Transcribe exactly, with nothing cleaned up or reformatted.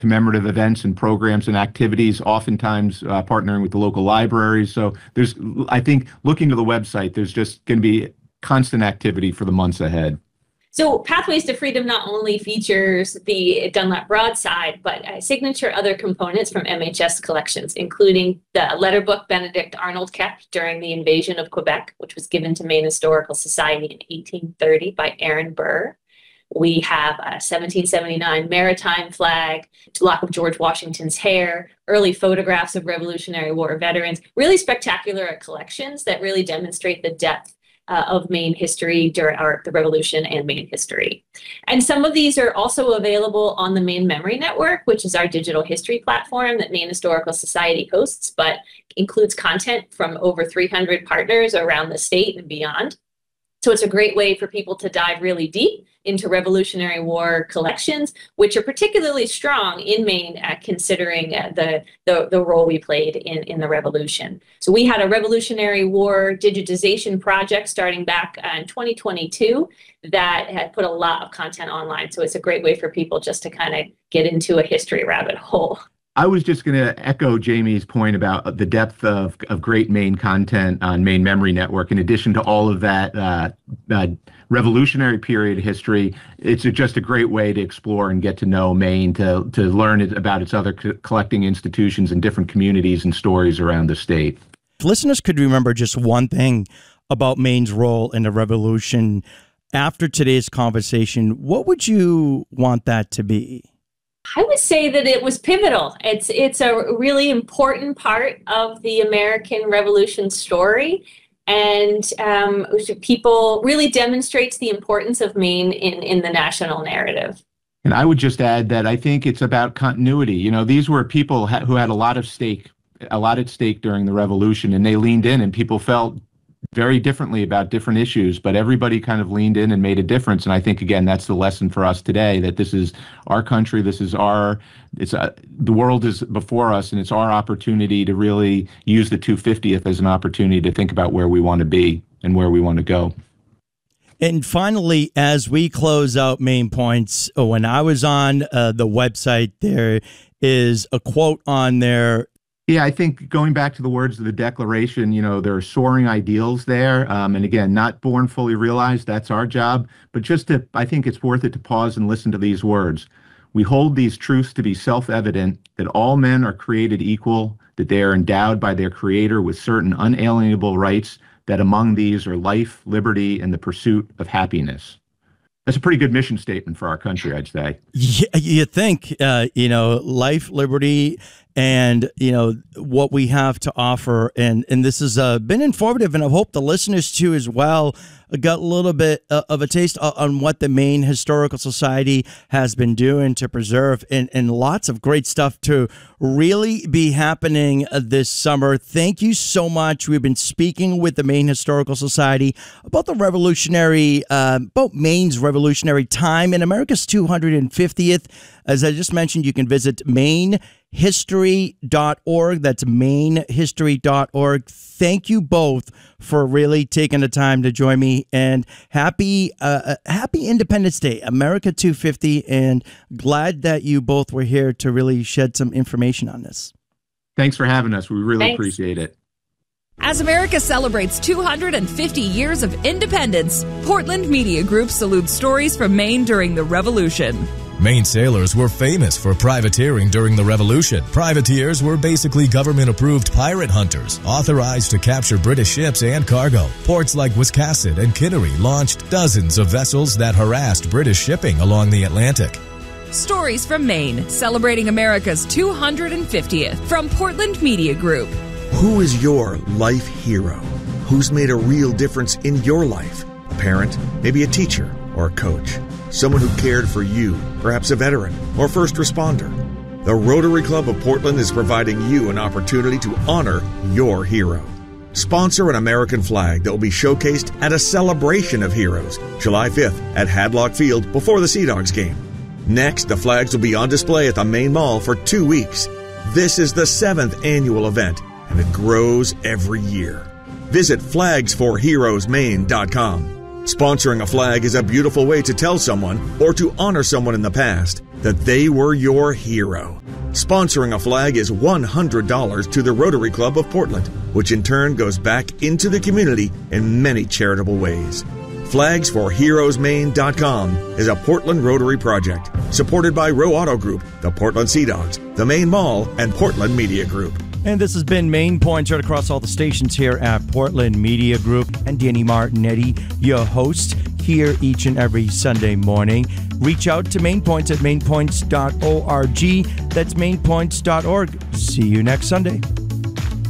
commemorative events and programs and activities, oftentimes uh, partnering with the local libraries. So there's, I think, looking to the website, there's just going to be constant activity for the months ahead. So Pathways to Freedom not only features the Dunlap broadside, but uh, signature other components from M H S collections, including the letter book Benedict Arnold kept during the invasion of Quebec, which was given to Maine Historical Society in eighteen thirty by Aaron Burr. We have a seventeen seventy-nine maritime flag, a lock of George Washington's hair, early photographs of Revolutionary War veterans, really spectacular collections that really demonstrate the depth Uh, of Maine history during our, the Revolution and Maine history. And some of these are also available on the Maine Memory Network, which is our digital history platform that Maine Historical Society hosts, but includes content from over three hundred partners around the state and beyond. So it's a great way for people to dive really deep into Revolutionary War collections, which are particularly strong in Maine, uh, considering uh, the, the the role we played in, in the Revolution. So we had a Revolutionary War digitization project starting back uh, in twenty twenty-two that had put a lot of content online. So it's a great way for people just to kind of get into a history rabbit hole. I was just going to echo Jamie's point about the depth of, of great Maine content on Maine Memory Network. In addition to all of that uh, uh, Revolutionary period history, it's a, just a great way to explore and get to know Maine, to, to learn it, about its other co- collecting institutions and different communities and stories around the state. If listeners could remember just one thing about Maine's role in the Revolution after today's conversation, what would you want that to be? I would say that it was pivotal. It's it's a really important part of the American Revolution story, and um, people really demonstrates the importance of Maine in, in the national narrative. And I would just add that I think it's about continuity. You know, these were people ha- who had a lot of stake, a lot at stake during the Revolution, and they leaned in, and people felt very differently about different issues, but everybody kind of leaned in and made a difference. And I think, again, that's the lesson for us today, that this is our country, this is our, it's a, the world is before us, and it's our opportunity to really use the two hundred fiftieth as an opportunity to think about where we want to be and where we want to go. And finally, as we close out Maine Points, when I was on uh, the website, there is a quote on there. Yeah, I think going back to the words of the Declaration, you know, there are soaring ideals there. Um, and again, not born fully realized, that's our job. But just to, I think it's worth it to pause and listen to these words. We hold these truths to be self-evident, that all men are created equal, that they are endowed by their Creator with certain unalienable rights, that among these are life, liberty, and the pursuit of happiness. That's a pretty good mission statement for our country, I'd say. Yeah, you think, uh, you know, life, liberty, and, you know, what we have to offer. And, and this has uh, been informative, and I hope the listeners, too, as well, got a little bit uh, of a taste on what the Maine Historical Society has been doing to preserve, and, and lots of great stuff to really be happening this summer. Thank you so much. We've been speaking with the Maine Historical Society about the revolutionary, uh, about Maine's revolutionary time in America's two hundred fiftieth. As I just mentioned, you can visit Maine history dot org. That's Maine history dot org. Thank you both for really taking the time to join me, and happy uh, happy Independence Day, America two fifty, and glad that you both were here to really shed some information on this. Thanks for having us. We really Thanks. appreciate it. As America celebrates two hundred fifty years of independence, Portland Media Group salutes stories from Maine during the Revolution. Maine sailors were famous for privateering during the Revolution. Privateers were basically government-approved pirate hunters, authorized to capture British ships and cargo. Ports like Wiscasset and Kittery launched dozens of vessels that harassed British shipping along the Atlantic. Stories from Maine, celebrating America's two hundred fiftieth, from Portland Media Group. Who is your life hero? Who's made a real difference in your life? A parent, maybe a teacher, or a coach. Someone who cared for you, perhaps a veteran or first responder. The Rotary Club of Portland is providing you an opportunity to honor your hero. Sponsor an American flag that will be showcased at a celebration of heroes, July fifth at Hadlock Field before the Sea Dogs game. Next, the flags will be on display at the Maine Mall for two weeks. This is the seventh annual event, and it grows every year. Visit flags for heroes maine dot com. Sponsoring a flag is a beautiful way to tell someone or to honor someone in the past that they were your hero. Sponsoring a flag is one hundred dollars to the Rotary Club of Portland, which in turn goes back into the community in many charitable ways. flags for heroes maine dot com is a Portland Rotary project supported by Row Auto Group, the Portland Sea Dogs, the Maine Mall, and Portland Media Group. And this has been Maine Points right across all the stations here at Portland Media Group. And Danny Martinetti, your host, here each and every Sunday morning. Reach out to Maine Points at maine points dot org. That's maine points dot org. See you next Sunday.